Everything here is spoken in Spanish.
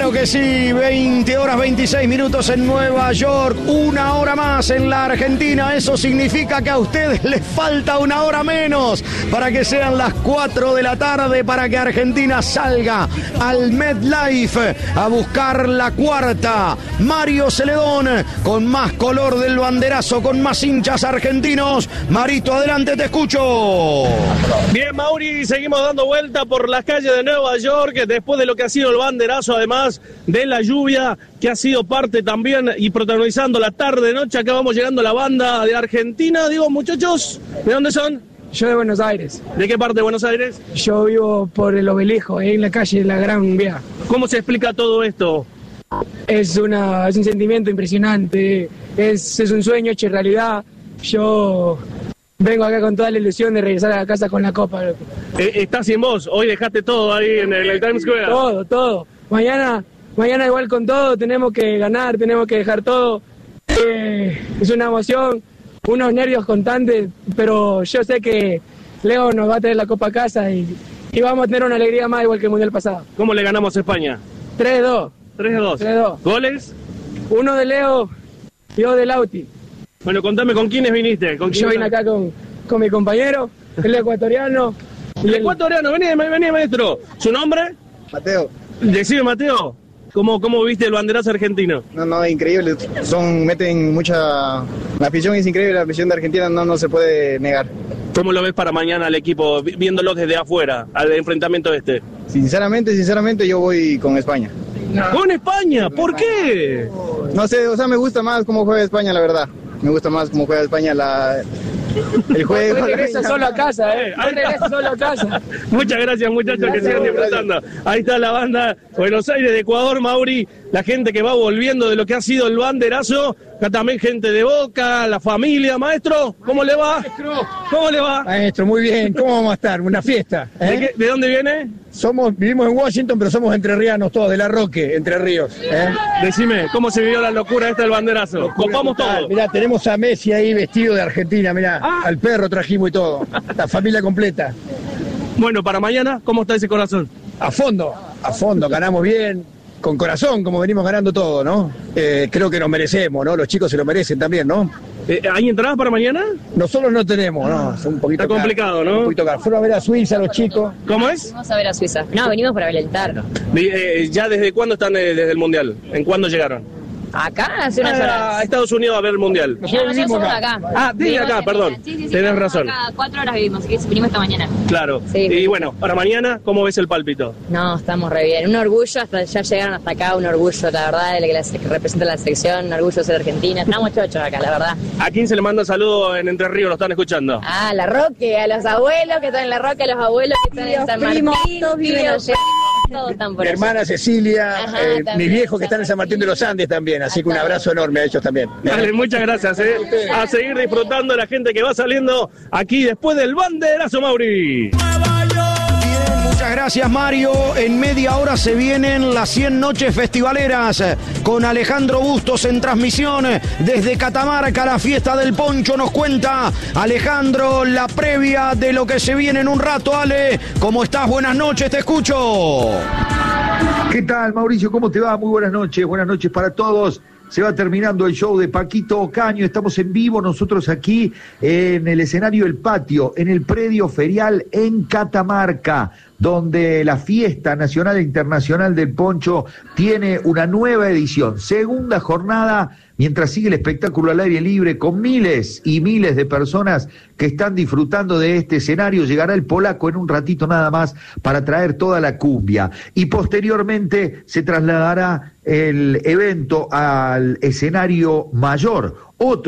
Claro que sí, 20 horas 26 minutos en Nueva York, 1 hora más en la Argentina. Eso significa que a ustedes les falta 1 hora menos para que sean las 4 de la tarde, para que Argentina salga al MetLife a buscar la cuarta. Mario Celedón, con más color del banderazo, con más hinchas argentinos. Marito, adelante, te escucho. Bien, Mauri, seguimos dando vuelta por las calles de Nueva York después de lo que ha sido el banderazo, además de la lluvia que ha sido parte también y protagonizando la tarde-noche. Acá vamos llegando a la banda de Argentina. Digo, muchachos, ¿de dónde son? Yo de Buenos Aires. ¿De qué parte de Buenos Aires? Yo vivo por el Obelisco, ahí en la calle de la Gran Vía. ¿Cómo se explica todo esto? Es un sentimiento impresionante, es un sueño hecho realidad. Yo vengo acá con toda la ilusión de regresar a la casa con la copa. Estás sin voz, hoy dejaste todo ahí en el Times Square. Todo. Mañana igual con todo, tenemos que ganar, tenemos que dejar todo. Es una emoción, unos nervios constantes, pero yo sé que Leo nos va a traer la copa a casa y vamos a tener una alegría más igual que el Mundial pasado. ¿Cómo le ganamos a España? 3-2. 3-2. ¿Goles? 1 de Leo y 2 de Lauti. Bueno, contame, ¿con quiénes viniste? Yo vine acá con mi compañero, el ecuatoriano. El ecuatoriano, vení, maestro. ¿Su nombre? Mateo. Decime, Mateo, ¿cómo viste el banderazo argentino? No, increíble. Meten mucha... La afición es increíble, la afición de Argentina no se puede negar. ¿Cómo lo ves para mañana al equipo, viéndolo desde afuera, al enfrentamiento este? Sinceramente yo voy con España. No. ¿Con España? ¿Por qué? No sé, me gusta más cómo juega España, la verdad. Me gusta más cómo juega España el juego. Regresa solo a casa, regresa solo a casa. Muchas gracias, muchachos, que sigan disfrutando. Ahí está la banda Buenos Aires de Ecuador, Mauri, la gente que va volviendo de lo que ha sido el banderazo. Acá también gente de Boca, la familia. Maestro, ¿cómo le va? ¿Cómo le va? Maestro, muy bien. ¿Cómo vamos a estar? Una fiesta. ¿De dónde viene? Vivimos en Washington, pero somos entrerrianos todos, de La Roque, Entre Ríos. Decime, ¿cómo se vivió la locura esta del banderazo? Copamos todo. Mirá, tenemos a Messi ahí vestido de Argentina, mirá. Al perro trajimos y todo. La familia completa. Bueno, para mañana, ¿cómo está ese corazón? A fondo, ganamos bien. Con corazón, como venimos ganando todo, ¿no? Creo que nos merecemos, ¿no? Los chicos se lo merecen también, ¿no? ¿Hay entradas para mañana? Nosotros no tenemos, ¿no? Es un poquito está complicado, ¿no? Un poquito caro. Fueron a ver a Suiza los chicos. ¿Cómo es? Vamos a ver a Suiza. No, venimos para alentar. ¿Ya desde cuándo están desde el Mundial? ¿En cuándo llegaron? Acá hace unas horas. A Estados Unidos a ver el Mundial. Nosotros somos acá. Desde acá, perdón. Sí, tenés razón. Cada 4 horas vivimos, así que vinimos esta mañana. Claro. Sí, y bueno, para mañana, ¿cómo ves el pálpito? No, estamos re bien. Un orgullo, ya llegaron hasta acá, un orgullo, la verdad, de que representa la selección, un orgullo de ser argentina. Estamos chochos acá, la verdad. ¿A quién se le manda saludo en Entre Ríos? ¿Lo están escuchando? A La Roque, a los abuelos que están en La Roque, a los abuelos que están en San Martín, todos están por mi hermana Cecilia, mis viejos que están en San Martín de los Andes también, así que un abrazo enorme a ellos también. Dale, muchas gracias, a seguir disfrutando la gente que va saliendo aquí después del banderazo, Mauri. Bien, muchas gracias, Mario. En media hora se vienen las 100 noches festivaleras con Alejandro Bustos en transmisión desde Catamarca. La fiesta del poncho nos cuenta Alejandro la previa de lo que se viene en un rato. Ale, ¿cómo estás? Buenas noches, te escucho. ¿Qué tal, Mauricio? ¿Cómo te va? Muy buenas noches para todos. Se va terminando el show de Paquito Ocaño, estamos en vivo nosotros aquí en el escenario El Patio, en el predio ferial en Catamarca, donde la fiesta nacional e internacional del poncho tiene una nueva edición, segunda jornada, mientras sigue el espectáculo al aire libre con miles y miles de personas que están disfrutando de este escenario. Llegará el polaco en un ratito nada más para traer toda la cumbia y posteriormente se trasladará el evento al escenario mayor, otro